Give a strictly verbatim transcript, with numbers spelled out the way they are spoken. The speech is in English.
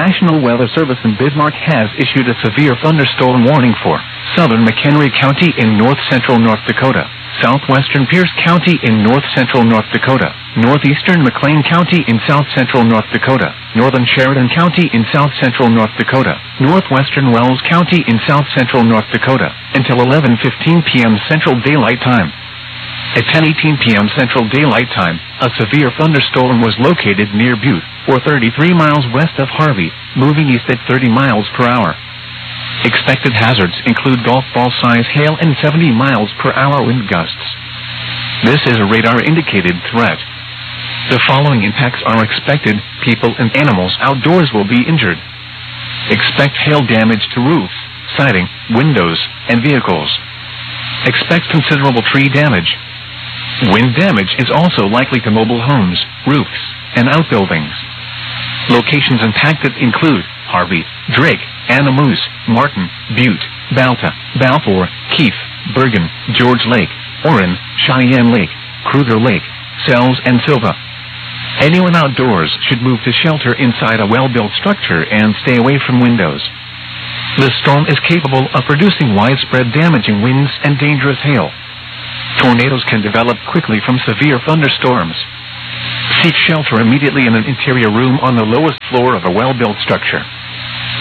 National Weather Service in Bismarck has issued a severe thunderstorm warning for southern McHenry County in north-central North Dakota, southwestern Pierce County in north-central North Dakota, northeastern McLean County in south-central North Dakota, northern Sheridan County in south-central North Dakota, northwestern Wells County in south-central North Dakota, until eleven fifteen p m Central Daylight Time. At ten eighteen p m Central Daylight Time, a severe thunderstorm was located near Butte, or thirty-three miles west of Harvey, moving east at thirty miles per hour. Expected hazards include golf ball-size hail and seventy miles per hour wind gusts. This is a radar-indicated threat. The following impacts are expected: people and animals outdoors will be injured. Expect hail damage to roof, siding, windows, and vehicles. Expect considerable tree damage. Wind damage is also likely to mobile homes, roofs, and outbuildings. Locations impacted include Harvey, Drake, Anamoose, Martin, Butte, Balta, Balfour, Keith, Bergen, George Lake, Orin, Cheyenne Lake, Kruger Lake, Sells, and Silva. Anyone outdoors should move to shelter inside a well-built structure and stay away from windows. The storm is capable of producing widespread damaging winds and dangerous hail. Tornadoes can develop quickly from severe thunderstorms. Seek shelter immediately in an interior room on the lowest floor of a well-built structure.